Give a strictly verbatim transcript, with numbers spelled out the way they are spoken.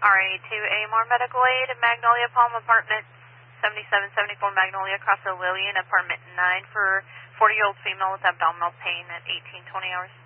R A two A more medical aid, Magnolia Palm Apartment, seventy-seven seventy-four Magnolia, across the Lillian, apartment nine for forty-year-old female with abdominal pain at eighteen twenty hours.